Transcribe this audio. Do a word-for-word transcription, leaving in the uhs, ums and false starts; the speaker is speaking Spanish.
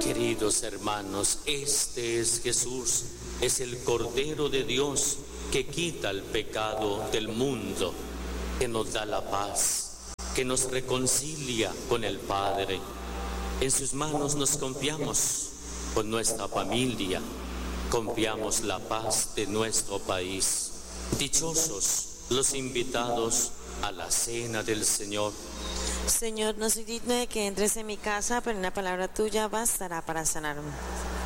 Queridos hermanos, este es Jesús, es el Cordero de Dios que quita el pecado del mundo, que nos da la paz, que nos reconcilia con el Padre. En sus manos nos confiamos con nuestra familia, confiamos la paz de nuestro país. Dichosos los invitados a la cena del Señor. Señor, no soy digno de que entres en mi casa, pero una palabra tuya bastará para sanarme.